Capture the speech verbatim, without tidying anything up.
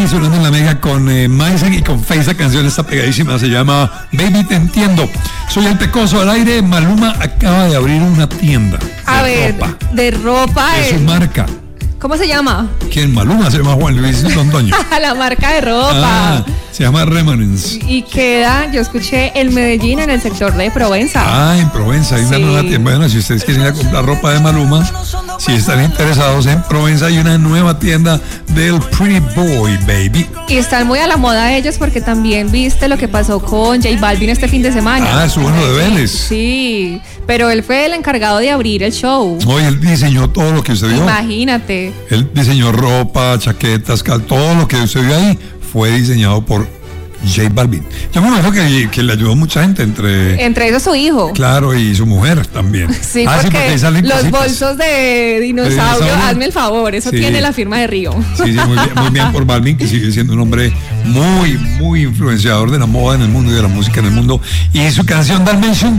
Sonando en la Mega con eh, Maisen y con Faye. Esa canción está pegadísima, se llama Baby Te Entiendo. Soy el Pecoso al aire. Maluma acaba de abrir una tienda A de ver, ropa. de ropa. De su el- marca. ¿Cómo se llama? ¿Quién? Maluma se llama Juan Luis Londoño. La marca de ropa. Ah, se llama Remanence. Y queda, yo escuché el Medellín en el sector de Provenza. Ah, en Provenza hay una Sí. nueva tienda. Bueno, si ustedes quieren ir a comprar ropa de Maluma, si están interesados en Provenza, hay una nueva tienda del Pretty Boy, baby. Y están muy a la moda ellos porque también viste lo que pasó con J Balvin este fin de semana. Ah, estuvo en lo de Vélez. Sí, pero él fue el encargado de abrir el show. Hoy él diseñó todo lo que usted vio. Imagínate. Él diseñó ropa, chaquetas, cal, todo lo que usted vio ahí fue diseñado por J Balvin. Yo me imagino que, que le ayudó mucha gente, entre, Entre ellos su hijo. claro, y su mujer también. Sí, Ah, porque, ahí salen los cositas. bolsos de dinosaurio, dinosaurio. hazme el favor, eso Sí. tiene la firma de Río. Sí, sí, muy bien, muy bien por Balvin, que sigue siendo un hombre muy, muy influenciador de la moda en el mundo y de la música en el mundo. Y su canción Dalmatian